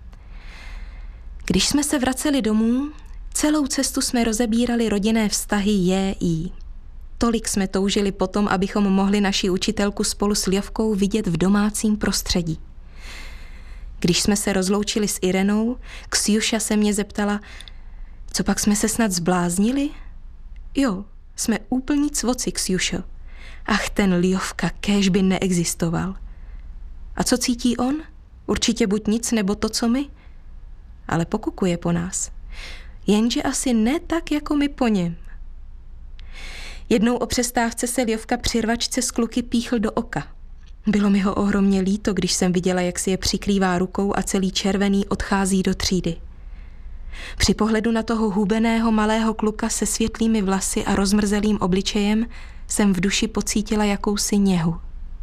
Když jsme se vraceli domů, celou cestu jsme rozebírali rodinné vztahy J.I. Tolik jsme toužili potom, abychom mohli naši učitelku spolu s Ljovkou vidět v domácím prostředí. Když jsme se rozloučili s Irenou, Ksjuša se mě zeptala: Co pak jsme se snad zbláznili? Jo, jsme úplní cvoci, Ksjušo. Ach, ten Ljovka, kéž by neexistoval. A co cítí on? Určitě buď nic, nebo to, co my. Ale pokukuje po nás. Jenže asi ne tak, jako my po něm. Jednou o přestávce se Ljovka při rvačce s kluky píchl do oka. Bylo mi ho ohromně líto, když jsem viděla, jak si je přikrývá rukou a celý červený odchází do třídy. Při pohledu na toho hubeného malého kluka se světlými vlasy a rozmrzelým obličejem jsem v duši pocítila jakousi něhu.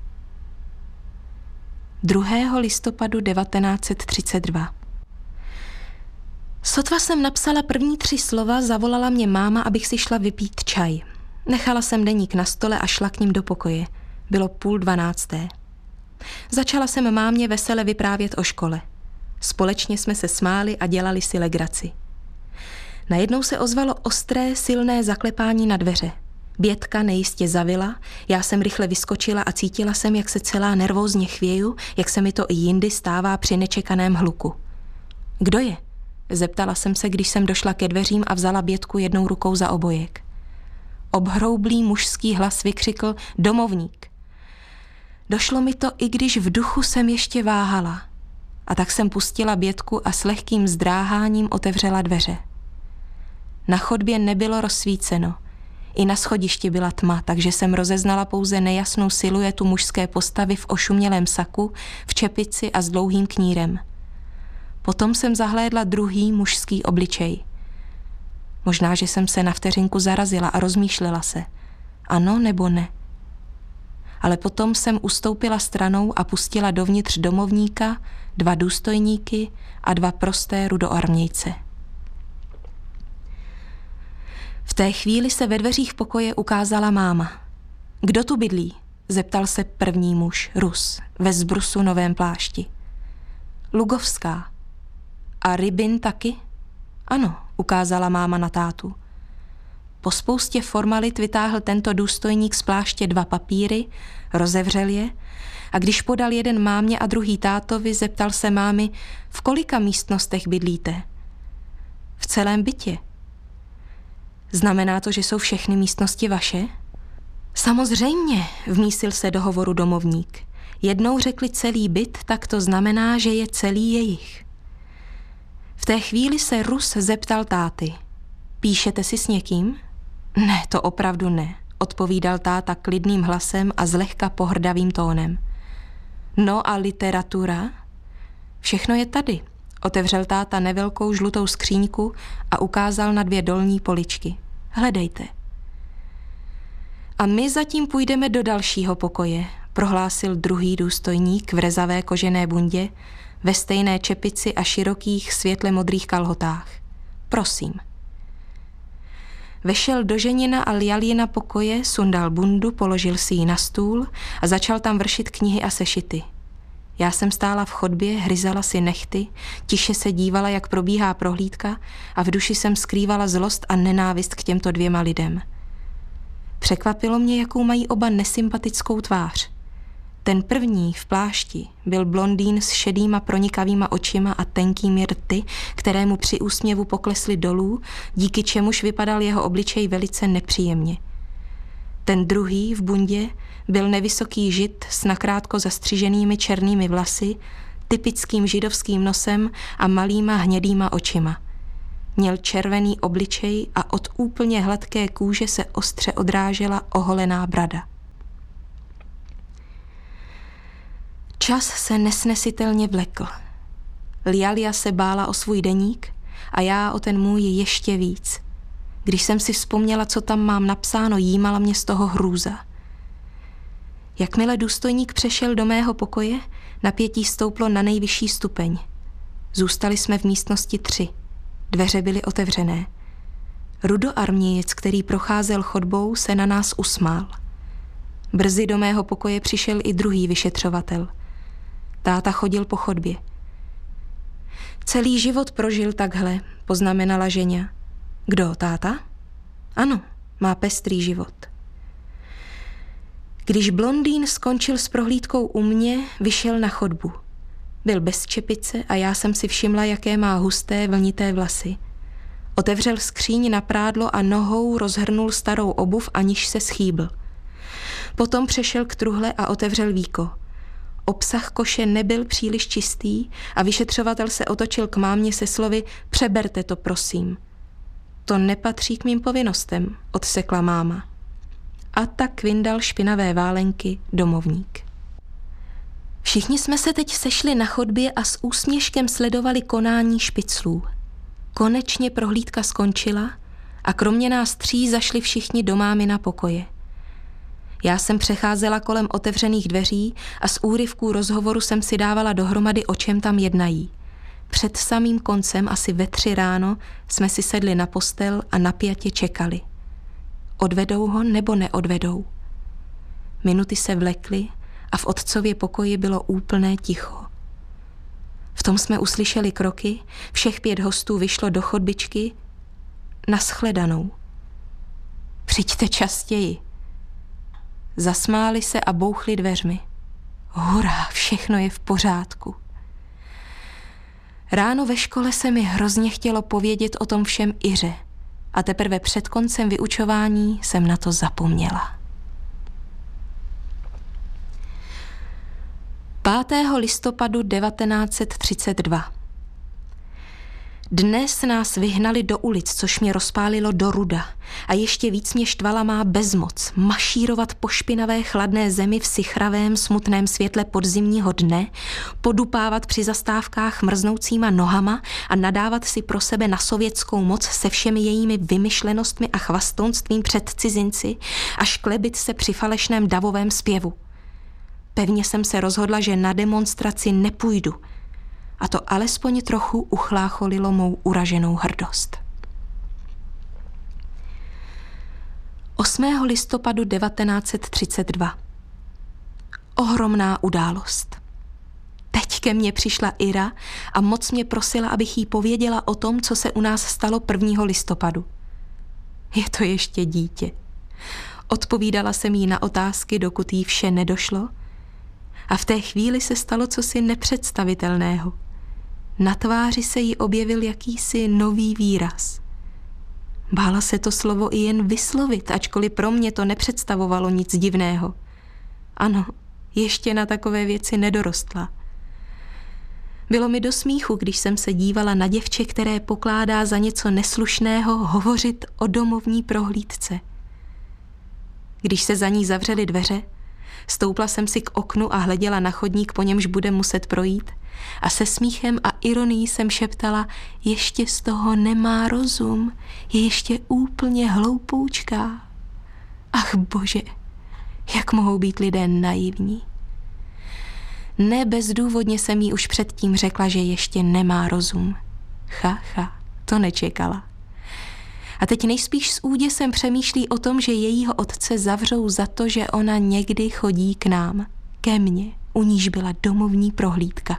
2. listopadu 1932. Sotva jsem napsala první 3 slova, zavolala mě máma, abych si šla vypít čaj. Nechala jsem deník na stole a šla k ním do pokoje. Bylo 11:30. Začala jsem mámě vesele vyprávět o škole. Společně jsme se smáli a dělali si legraci. Najednou se ozvalo ostré, silné zaklepání na dveře. Bětka nejistě zavila, já jsem rychle vyskočila a cítila jsem, jak se celá nervózně chvěju, jak se mi to i jindy stává při nečekaném hluku. Kdo je? Zeptala jsem se, když jsem došla ke dveřím a vzala Bětku jednou rukou za obojek. Obhroublý mužský hlas vykřikl: Domovník. Došlo mi to, i když v duchu jsem ještě váhala. A tak jsem pustila Bětku a s lehkým zdráháním otevřela dveře. Na chodbě nebylo rozsvíceno. I na schodišti byla tma, takže jsem rozeznala pouze nejasnou siluetu mužské postavy v ošumělém saku, v čepici a s dlouhým knírem. Potom jsem zahlédla druhý mužský obličej. Možná, že jsem se na vteřinku zarazila a rozmýšlela se. Ano nebo ne? Ale potom jsem ustoupila stranou a pustila dovnitř domovníka, 2 důstojníky a 2 prosté rudoarmějce. V té chvíli se ve dveřích pokoje ukázala máma. Kdo tu bydlí? Zeptal se první muž, Rus, ve zbrusu novém plášti. Lugovská. A Rybin taky? Ano, ukázala máma na tátu. Po spoustě formalit vytáhl tento důstojník z pláště 2 papíry, rozevřel je a když podal jeden mámě a druhý tátovi, zeptal se mámy, v kolika místnostech bydlíte? V celém bytě. Znamená to, že jsou všechny místnosti vaše? Samozřejmě, vmísil se do hovoru domovník. Jednou řekli celý byt, tak to znamená, že je celý jejich. V té chvíli se Rus zeptal táty. Píšete si s někým? Ne, to opravdu ne, odpovídal táta klidným hlasem a zlehka pohrdavým tónem. No a literatura? Všechno je tady. Otevřel táta nevelkou žlutou skříňku a ukázal na 2 dolní poličky. Hledejte. A my zatím půjdeme do dalšího pokoje, prohlásil druhý důstojník v rezavé kožené bundě, ve stejné čepici a širokých světle modrých kalhotách. Prosím. Vešel do ženina a Ljalina pokoje, sundal bundu, položil si ji na stůl a začal tam vršit knihy a sešity. Já jsem stála v chodbě, hryzala si nehty, tiše se dívala, jak probíhá prohlídka a v duši jsem skrývala zlost a nenávist k těmto 2 lidem. Překvapilo mě, jakou mají oba nesympatickou tvář. Ten první v plášti byl blondýn s šedýma pronikavýma očima a tenkými rty, kterému při úsměvu poklesly dolů, díky čemuž vypadal jeho obličej velice nepříjemně. Ten druhý v bundě byl nevysoký žid s nakrátko zastřiženými černými vlasy, typickým židovským nosem a malýma hnědýma očima. Měl červený obličej a od úplně hladké kůže se ostře odrážela oholená brada. Čas se nesnesitelně vlekl. Lialia se bála o svůj deník a já o ten můj ještě víc. Když jsem si vzpomněla, co tam mám napsáno, jímala mě z toho hrůza. Jakmile důstojník přešel do mého pokoje, napětí stouplo na nejvyšší stupeň. Zůstali jsme v místnosti 3. Dveře byly otevřené. Rudoarmějec, který procházel chodbou, se na nás usmál. Brzy do mého pokoje přišel i druhý vyšetřovatel. Táta chodil po chodbě. Celý život prožil takhle, poznamenala Ženě. Kdo, táta? Ano, má pestrý život. Když blondýn skončil s prohlídkou u mě, vyšel na chodbu. Byl bez čepice a já jsem si všimla, jaké má husté vlnité vlasy. Otevřel skříň na prádlo a nohou rozhrnul starou obuv, aniž se schýbl. Potom přešel k truhle a otevřel víko. Obsah koše nebyl příliš čistý a vyšetřovatel se otočil k mámě se slovy přeberte to, prosím. To nepatří k mým povinnostem, odsekla máma. A tak vyndal špinavé válenky domovník. Všichni jsme se teď sešli na chodbě a s úsměškem sledovali konání špiclů. Konečně prohlídka skončila a kromě nás 3 zašli všichni do mámina pokoje. Já jsem přecházela kolem otevřených dveří a z úryvků rozhovoru jsem si dávala dohromady, o čem tam jednají. Před samým koncem, asi ve 3 ráno, jsme si sedli na postel a napjatě čekali. Odvedou ho nebo neodvedou? Minuty se vlekly a v otcově pokoji bylo úplné ticho. V tom jsme uslyšeli kroky, všech 5 hostů vyšlo do chodbičky. Nashledanou. Přijďte častěji. Zasmáli se a bouchli dveřmi. Hurá, všechno je v pořádku. Ráno ve škole se mi hrozně chtělo povědět o tom všem Iře a teprve před koncem vyučování jsem na to zapomněla. 5. listopadu 1932. Dnes nás vyhnali do ulic, což mě rozpálilo do ruda a ještě víc mě štvala má bezmoc mašírovat po špinavé chladné zemi v sichravém smutném světle podzimního dne, podupávat při zastávkách mrznoucíma nohama a nadávat si pro sebe na sovětskou moc se všemi jejími vymyšlenostmi a chvastounствím před cizinci a šklebit se při falešném davovém zpěvu. Pevně jsem se rozhodla, že na demonstraci nepůjdu, a to alespoň trochu uchlácholilo mou uraženou hrdost. 8. listopadu 1932. Ohromná událost. Teď ke mně přišla Ira a moc mě prosila, abych jí pověděla o tom, co se u nás stalo 1. listopadu. Je to ještě dítě. Odpovídala jsem jí na otázky, dokud jí vše nedošlo, a v té chvíli se stalo cosi nepředstavitelného. Na tváři se jí objevil jakýsi nový výraz. Bála se to slovo i jen vyslovit, ačkoliv pro mě to nepředstavovalo nic divného. Ano, ještě na takové věci nedorostla. Bylo mi do smíchu, když jsem se dívala na děvče, které pokládá za něco neslušného hovořit o domovní prohlídce. Když se za ní zavřely dveře, stoupla jsem si k oknu a hleděla na chodník, po němž bude muset projít, a se smíchem a ironií jsem šeptala, ještě z toho nemá rozum, je ještě úplně hloupoučká. Ach bože, jak mohou být lidé naivní. Ne bezdůvodně jsem jí už předtím řekla, že ještě nemá rozum. To nečekala. A teď nejspíš s úděsem přemýšlí o tom, že jejího otce zavřou za to, že ona někdy chodí k nám, ke mně, u níž byla domovní prohlídka.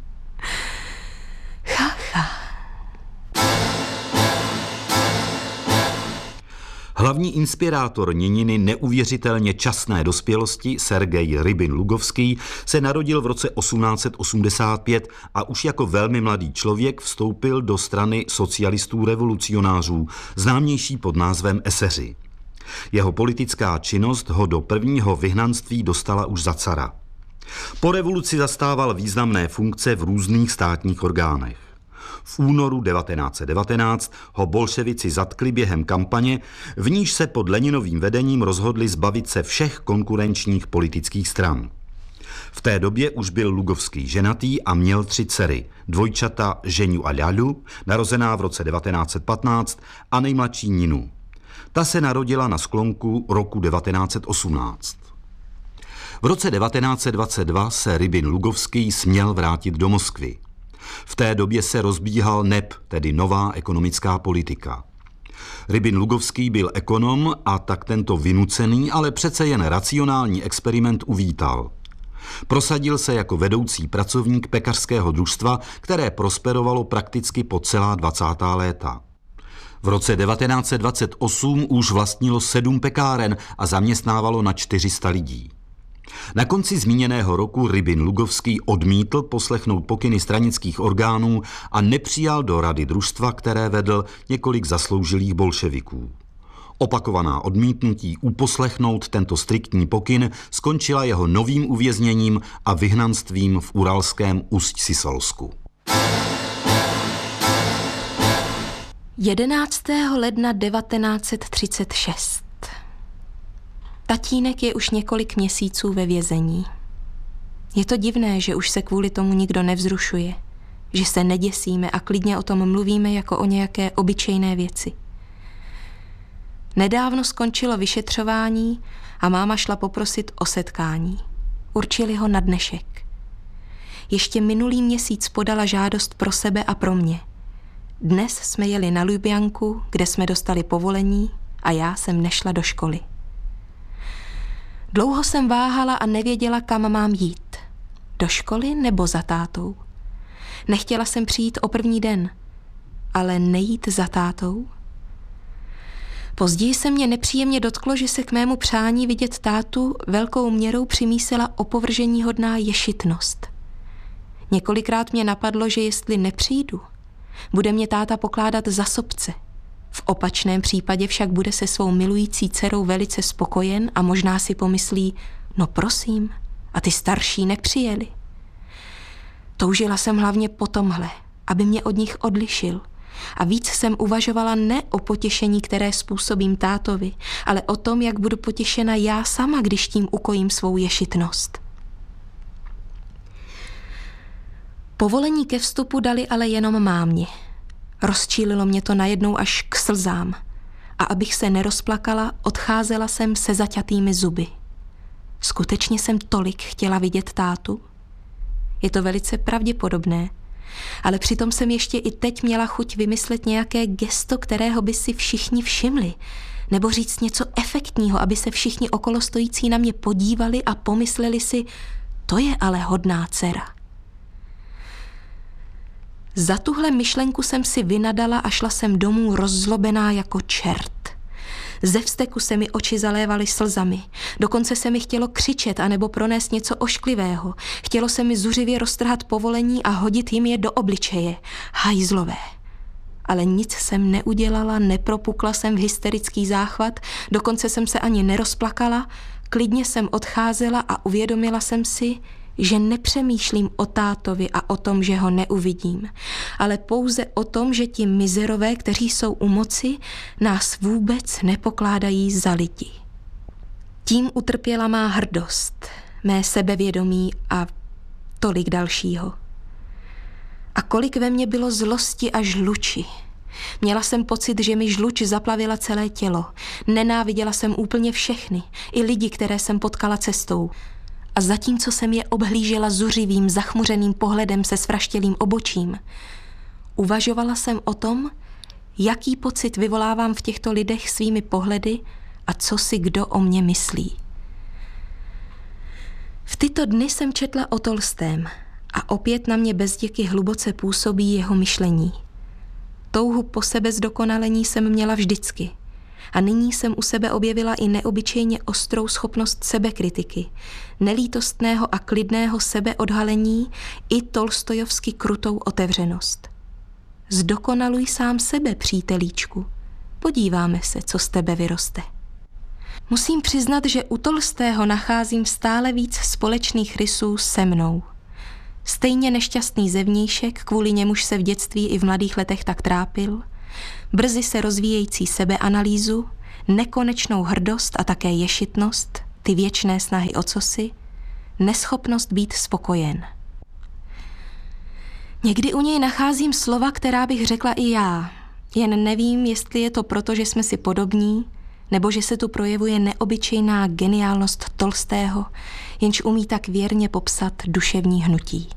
Hlavní inspirátor Nininy neuvěřitelně časné dospělosti Sergej Rybin-Lugovský se narodil v roce 1885 a už jako velmi mladý člověk vstoupil do strany socialistů revolucionářů, známější pod názvem eseři. Jeho politická činnost ho do prvního vyhnanství dostala už za cara. Po revoluci zastával významné funkce v různých státních orgánech. V únoru 1919 ho bolševici zatkli během kampaně, v níž se pod Leninovým vedením rozhodli zbavit se všech konkurenčních politických stran. V té době už byl Lugovský ženatý a měl 3 dcery, dvojčata Ženiu a Ľaľu, narozená v roce 1915, a nejmladší Ninu. Ta se narodila na sklonku roku 1918. V roce 1922 se Rybin-Lugovský směl vrátit do Moskvy. V té době se rozbíhal NEP, tedy nová ekonomická politika. Rybin-Lugovský byl ekonom a tak tento vynucený, ale přece jen racionální experiment uvítal. Prosadil se jako vedoucí pracovník pekařského družstva, které prosperovalo prakticky po celá 20. léta. V roce 1928 už vlastnilo 7 pekáren a zaměstnávalo na 400 lidí. Na konci zmíněného roku Rybin-Lugovský odmítl poslechnout pokyny stranických orgánů a nepřijal do rady družstva, které vedl několik zasloužilých bolševiků. Opakovaná odmítnutí uposlechnout tento striktní pokyn skončila jeho novým uvězněním a vyhnanstvím v uralském Ust-Sisolsku. 11. ledna 1936. Tatínek je už několik měsíců ve vězení. Je to divné, že už se kvůli tomu nikdo nevzrušuje, že se neděsíme a klidně o tom mluvíme jako o nějaké obyčejné věci. Nedávno skončilo vyšetřování a máma šla poprosit o setkání. Určili ho na dnešek. Ještě minulý měsíc podala žádost pro sebe a pro mě. Dnes jsme jeli na Lubjanku, kde jsme dostali povolení a já jsem nešla do školy. Dlouho jsem váhala a nevěděla, kam mám jít. Do školy nebo za tátou? Nechtěla jsem přijít o první den, ale nejít za tátou? Později se mě nepříjemně dotklo, že se k mému přání vidět tátu velkou měrou přimísila opovrženíhodná ješitnost. Několikrát mě napadlo, že jestli nepřijdu, bude mě táta pokládat za sobce. V opačném případě však bude se svou milující dcerou velice spokojen a možná si pomyslí, no prosím, a ty starší nepřijeli. Toužila jsem hlavně po tomhle, aby mě od nich odlišil. A víc jsem uvažovala ne o potěšení, které způsobím tátovi, ale o tom, jak budu potěšena já sama, když tím ukojím svou ješitnost. Povolení ke vstupu dali ale jenom mámě. Rozčílilo mě to najednou až k slzám. A abych se nerozplakala, odcházela jsem se zaťatými zuby. Skutečně jsem tolik chtěla vidět tátu? Je to velice pravděpodobné, ale přitom jsem ještě i teď měla chuť vymyslet nějaké gesto, kterého by si všichni všimli, nebo říct něco efektního, aby se všichni okolo stojící na mě podívali a pomysleli si, to je ale hodná dcera. Za tuhle myšlenku jsem si vynadala a šla jsem domů rozzlobená jako čert. Ze vzteku se mi oči zalévaly slzami. Dokonce se mi chtělo křičet anebo pronést něco ošklivého. Chtělo se mi zuřivě roztrhat povolení a hodit jim je do obličeje. Hajzlové. Ale nic jsem neudělala, nepropukla jsem v hysterický záchvat, dokonce jsem se ani nerozplakala, klidně jsem odcházela a uvědomila jsem si, že nepřemýšlím o tátovi a o tom, že ho neuvidím, ale pouze o tom, že ti mizerové, kteří jsou u moci, nás vůbec nepokládají za lidi. Tím utrpěla má hrdost, mé sebevědomí a tolik dalšího. A kolik ve mně bylo zlosti a žluči. Měla jsem pocit, že mi žluč zaplavila celé tělo. Nenáviděla jsem úplně všechny, i lidi, které jsem potkala cestou. A zatímco jsem je obhlížela zuřivým, zachmuřeným pohledem se svraštělým obočím, uvažovala jsem o tom, jaký pocit vyvolávám v těchto lidech svými pohledy a co si kdo o mně myslí. V tyto dny jsem četla o Tolstém a opět na mě bezděky hluboce působí jeho myšlení. Touhu po sebezdokonalení jsem měla vždycky a nyní jsem u sebe objevila i neobyčejně ostrou schopnost sebekritiky, nelítostného a klidného sebeodhalení i tolstojovsky krutou otevřenost. Zdokonaluj sám sebe, přítelíčku. Podíváme se, co z tebe vyroste. Musím přiznat, že u Tolstého nacházím stále víc společných rysů se mnou. Stejně nešťastný zevnějšek, kvůli němuž se v dětství i v mladých letech tak trápil, brzy se rozvíjející sebeanalýzu, nekonečnou hrdost a také ješitnost, ty věčné snahy o cosi, neschopnost být spokojen. Někdy u něj nacházím slova, která bych řekla i já, jen nevím, jestli je to proto, že jsme si podobní, nebo že se tu projevuje neobyčejná geniálnost Tolstého, jenž umí tak věrně popsat duševní hnutí.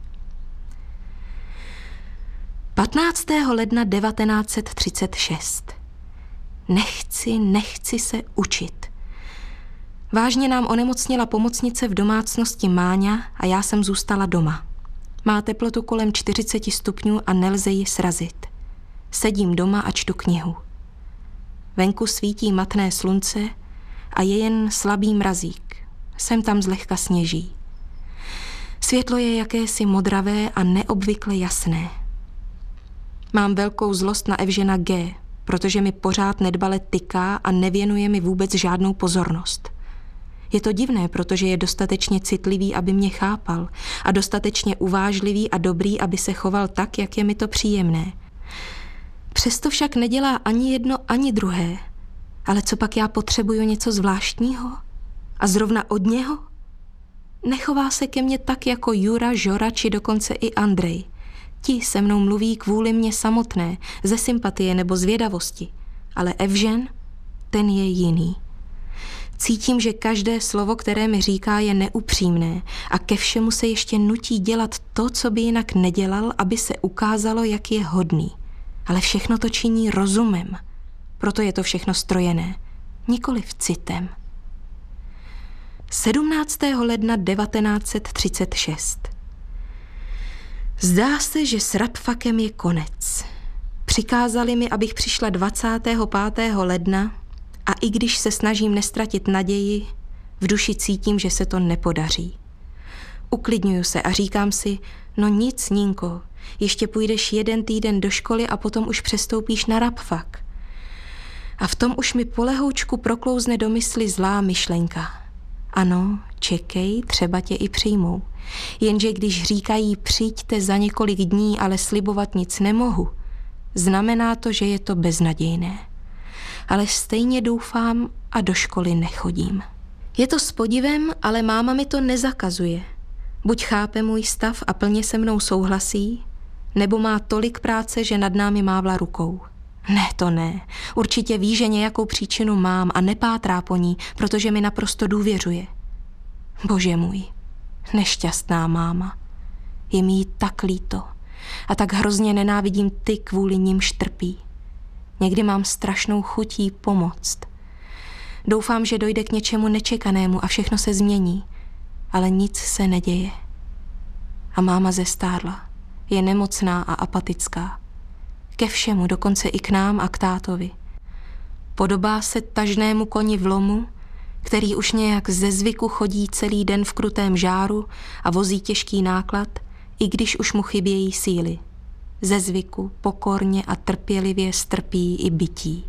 15. ledna 1936. Nechci se učit. Vážně nám onemocněla pomocnice v domácnosti Máňa a já jsem zůstala doma. Má teplotu kolem 40 stupňů a nelze ji srazit. Sedím doma a čtu knihu. Venku svítí matné slunce a je jen slabý mrazík. Sem tam zlehka sněží. Světlo je jakési modravé a neobvykle jasné. Mám velkou zlost na Evžena G., protože mi pořád nedbale tyká a nevěnuje mi vůbec žádnou pozornost. Je to divné, protože je dostatečně citlivý, aby mě chápal, a dostatečně uvážlivý a dobrý, aby se choval tak, jak je mi to příjemné. Přesto však nedělá ani jedno, ani druhé. Ale co pak já potřebuju něco zvláštního? A zrovna od něho? Nechová se ke mně tak jako Jura, Žora či dokonce i Andrej. Ti se mnou mluví kvůli mně samotné, ze sympatie nebo zvědavosti. Ale Evžen, ten je jiný. Cítím, že každé slovo, které mi říká, je neupřímné a ke všemu se ještě nutí dělat to, co by jinak nedělal, aby se ukázalo, jak je hodný. Ale všechno to činí rozumem. Proto je to všechno strojené, nikoliv citem. 17. ledna 1936. Zdá se, že s Radfakem je konec. Přikázali mi, abych přišla 25. ledna a i když se snažím nestratit naději, v duši cítím, že se to nepodaří. Uklidňuju se a říkám si, no nic, Nínko, ještě půjdeš 1 týden do školy a potom už přestoupíš na Radfak. A v tom už mi polehoučku proklouzne do mysli zlá myšlenka. Ano, čekej, třeba tě i přijmou. Jenže když říkají přijďte za několik dní, ale slibovat nic nemohu, znamená to, že je to beznadějné. Ale stejně doufám a do školy nechodím. Je to s podivem, ale máma mi to nezakazuje. Buď chápe můj stav a plně se mnou souhlasí, nebo má tolik práce, že nad námi mávla rukou. Ne, to ne. Určitě ví, že nějakou příčinu mám a nepátrá po ní, protože mi naprosto důvěřuje. Bože můj, nešťastná máma. Je mi jí tak líto a tak hrozně nenávidím ty, kvůli nimž trpí. Někdy mám strašnou chuť jí pomoct. Doufám, že dojde k něčemu nečekanému a všechno se změní, ale nic se neděje. A máma zestárla. Je nemocná a apatická. Ke všemu, dokonce i k nám a k tátovi. Podobá se tažnému koni v lomu, který už nějak ze zvyku chodí celý den v krutém žáru a vozí těžký náklad, i když už mu chybějí síly. Ze zvyku pokorně a trpělivě strpí i bytí.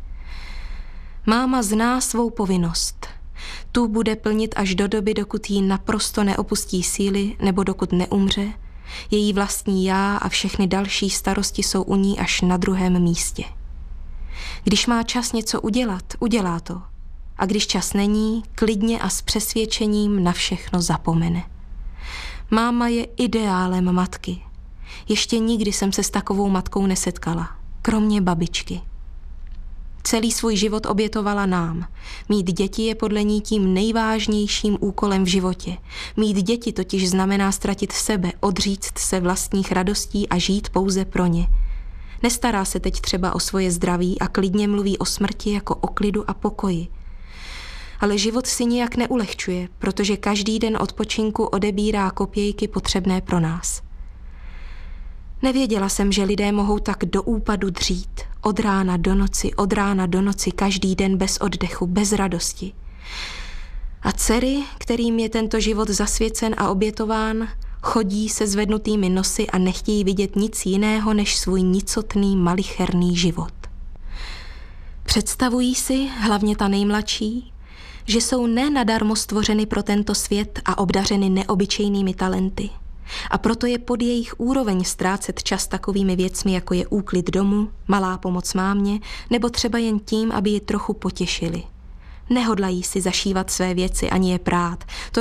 Máma zná svou povinnost. Tu bude plnit až do doby, dokud jí naprosto neopustí síly nebo dokud neumře. Její vlastní já a všechny další starosti jsou u ní až na druhém místě. Když má čas něco udělat, udělá to. A když čas není, klidně a s přesvědčením na všechno zapomene. Máma je ideálem matky. Ještě nikdy jsem se s takovou matkou nesetkala, kromě babičky. Celý svůj život obětovala nám. Mít děti je podle ní tím nejvážnějším úkolem v životě. Mít děti totiž znamená ztratit sebe, odříct se vlastních radostí a žít pouze pro ně. Nestará se teď třeba o svoje zdraví a klidně mluví o smrti jako o klidu a pokoji. ale život si nijak neulehčuje, protože každý den odpočinku odebírá kopějky potřebné pro nás. Nevěděla jsem, že lidé mohou tak do úpadu dřít, od rána do noci, každý den bez oddechu, bez radosti. A dcery, kterým je tento život zasvěcen a obětován, chodí se zvednutými nosy a nechtějí vidět nic jiného než svůj nicotný, malicherný život. Představují si, hlavně ta nejmladší, že jsou ne nadarmo stvořeny pro tento svět a obdařeny neobyčejnými talenty. A proto je pod jejich úroveň ztrácet čas takovými věcmi, jako je úklid domu, malá pomoc mámě, nebo třeba jen tím, aby je trochu potěšili. Nehodlají si zašívat své věci ani je prát. To